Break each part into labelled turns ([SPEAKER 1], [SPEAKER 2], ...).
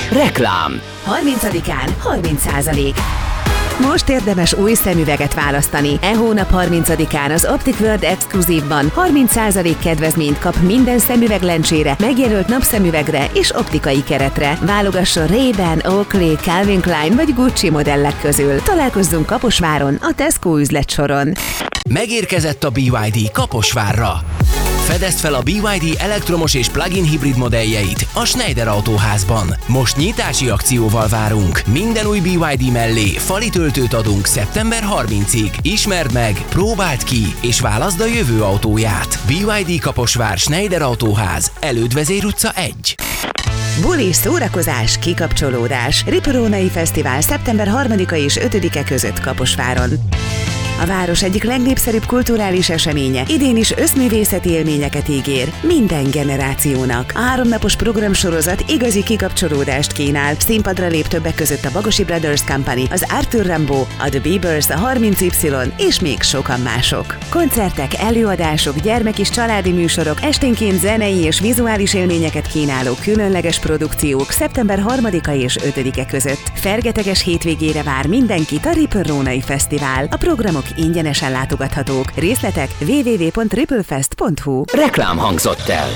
[SPEAKER 1] Reklám.
[SPEAKER 2] 30-án 30%. Most érdemes új szemüveget választani. E hónap 30-án az Optic World Exclusive-ban 30% kedvezményt kap minden szemüveglencsére, megjelölt napszemüvegre és optikai keretre. Válogasson Ray-Ban, Oakley, Calvin Klein vagy Gucci modellek közül. Találkozzunk Kaposváron, a Tesco üzletsoron.
[SPEAKER 1] Megérkezett a BYD Kaposvárra. Fedezd fel a BYD elektromos és plug-in hibrid modelljeit a Schneider Autóházban. Most nyitási akcióval várunk. Minden új BYD mellé fali töltőt adunk szeptember 30-ig. Ismerd meg, próbáld ki, és válaszd a jövő autóját. BYD Kaposvár Schneider Autóház, Elődvezér utca 1.
[SPEAKER 2] Buli, szórakozás, kikapcsolódás. Riporónai Fesztivál szeptember 3-a és 5-e között Kaposváron. A város egyik legnépszerűbb kulturális eseménye idén is összművészeti élményeket ígér minden generációnak. A 3 napos programsorozat igazi kikapcsolódást kínál. Színpadra lép többek között a Bagosi Brothers Company, az Arthur Rimbaud, a The Beavers, a 30Y és még sokan mások. Koncertek, előadások, gyermek és családi műsorok, esténként zenei és vizuális élményeket kínáló különleges produkciók szeptember 3-a és 5-e között. Fergeteges hétvégére vár mindenkit a Riporónai Fesztivál. A programok ingyenesen látogathatók. Részletek www.ripplefest.hu.
[SPEAKER 1] Reklám hangzott el.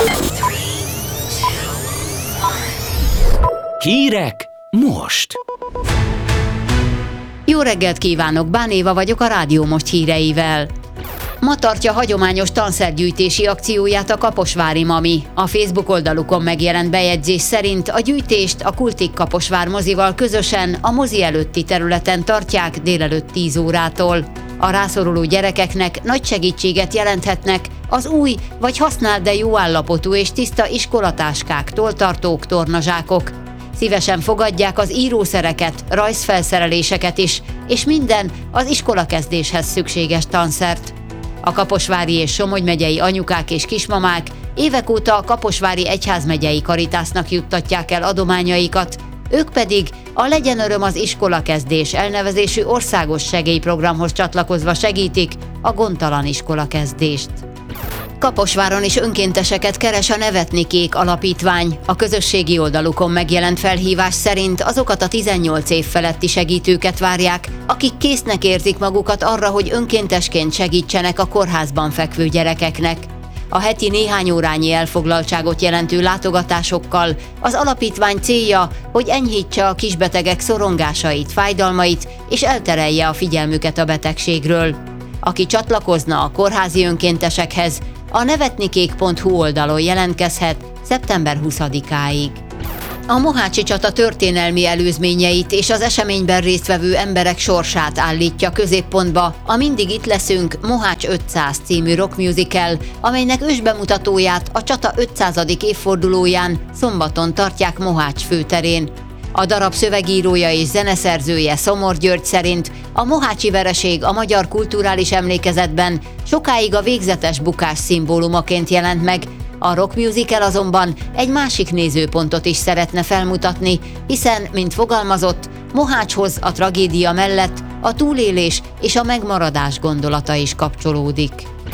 [SPEAKER 1] Hírek most.
[SPEAKER 3] Jó reggelt kívánok, Bán Éva vagyok a Rádió Most híreivel. Ma tartja hagyományos tanszergyűjtési akcióját a kaposvári Mami. A Facebook oldalukon megjelent bejegyzés szerint a gyűjtést a Kultik Kaposvár mozival közösen a mozi előtti területen tartják délelőtt 10 órától. A rászoruló gyerekeknek nagy segítséget jelenthetnek az új vagy használt, de jó állapotú és tiszta iskolatáskák, tolltartók, tornazsákok. Szívesen fogadják az írószereket, rajzfelszereléseket is, és minden az iskolakezdéshez szükséges tanszert. A kaposvári és Somogy megyei anyukák és kismamák évek óta a kaposvári egyházmegyei Karitásznak juttatják el adományaikat, ők pedig a Legyen öröm az iskolakezdés elnevezésű országos segélyprogramhoz csatlakozva segítik a gondtalan iskolakezdést. Kaposváron is önkénteseket keres a Nevetni Kék alapítvány. A közösségi oldalukon megjelent felhívás szerint azokat a 18 év feletti segítőket várják, akik késznek érzik magukat arra, hogy önkéntesként segítsenek a kórházban fekvő gyerekeknek. A heti néhány órányi elfoglaltságot jelentő látogatásokkal az alapítvány célja, hogy enyhítse a kisbetegek szorongásait, fájdalmait és elterelje a figyelmüket a betegségről. Aki csatlakozna a kórházi önkéntesekhez, a nevetnikék.hu oldalon jelentkezhet szeptember 20-áig. A mohácsi csata történelmi előzményeit és az eseményben résztvevő emberek sorsát állítja középpontba a Mindig itt leszünk Mohács 500 című rock musical, amelynek ősbemutatóját a csata 500. évfordulóján szombaton tartják Mohács főterén. A darab szövegírója és zeneszerzője Szomor György szerint a mohácsi vereség a magyar kulturális emlékezetben sokáig a végzetes bukás szimbólumaként jelent meg, a rock musical azonban egy másik nézőpontot is szeretne felmutatni, hiszen, mint fogalmazott, Mohácshoz a tragédia mellett a túlélés és a megmaradás gondolata is kapcsolódik.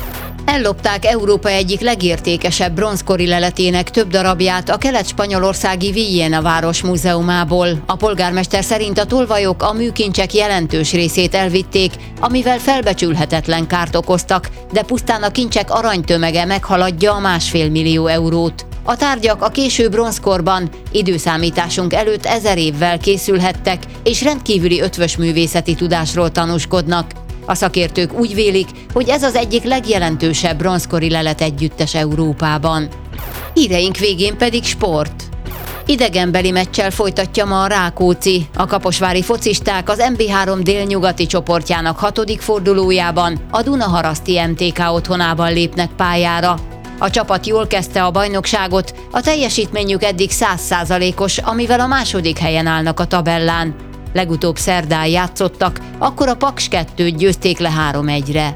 [SPEAKER 3] Ellopták Európa egyik legértékesebb bronzkori leletének több darabját a kelet-spanyolországi Villena város múzeumából. A polgármester szerint a tolvajok a műkincsek jelentős részét elvitték, amivel felbecsülhetetlen kárt okoztak, de pusztán a kincsek aranytömege meghaladja a 1,5 millió eurót. A tárgyak a késő bronzkorban, időszámításunk előtt 1000 évvel készülhettek, és rendkívüli ötvös művészeti tudásról tanúskodnak. A szakértők úgy vélik, hogy ez az egyik legjelentősebb bronzkori lelet együttes Európában. Híreink végén pedig sport. Idegenbeli meccsel folytatja ma a Rákóczi. A kaposvári focisták az MB3 délnyugati csoportjának 6. fordulójában a Dunaharaszti MTK otthonában lépnek pályára. A csapat jól kezdte a bajnokságot, a teljesítményük eddig 100%-os, amivel a második helyen állnak a tabellán. Legutóbb szerdán játszottak, akkor a Paks 2-t győzték le 3-1-re.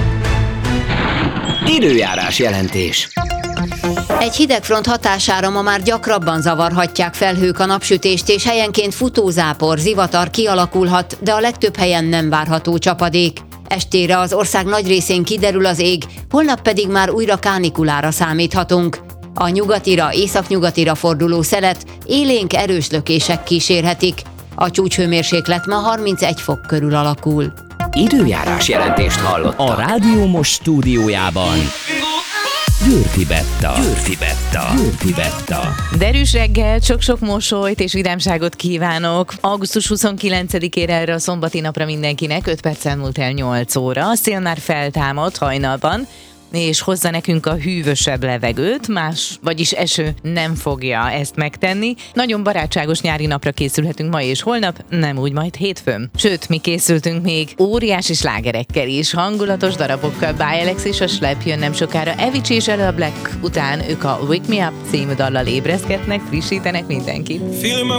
[SPEAKER 1] Időjárás jelentés.
[SPEAKER 3] Egy hidegfront hatására ma már gyakrabban zavarhatják felhők a napsütést, és helyenként futózápor, zivatar kialakulhat, de a legtöbb helyen nem várható csapadék. Estére az ország nagy részén kiderül az ég, holnap pedig már újra kánikulára számíthatunk. A nyugatira, északnyugatira forduló szelet élénk erős lökések kísérhetik. A csúcshőmérséklet ma 31 fok körül alakul.
[SPEAKER 1] Időjárás jelentést hallottak.
[SPEAKER 4] A Rádió Most stúdiójában Győrfi Betta.
[SPEAKER 5] Derűs reggel, sok-sok mosolyt és vidámságot kívánok. Augusztus 29-ére erre a szombati napra mindenkinek 5 perccel múlt el 8 óra. A szél már feltámad hajnalban, és hozza nekünk a hűvösebb levegőt, vagyis eső nem fogja ezt megtenni. Nagyon barátságos nyári napra készülhetünk ma és holnap, nem úgy majd hétfőn. Sőt, mi készültünk még óriási slágerekkel is, hangulatos darabokkal. By Alex és a Slap jön nem sokára, Avicii és Ella Black után ők a Wake Me Up című dallal ébreszgetnek, frissítenek mindenkit.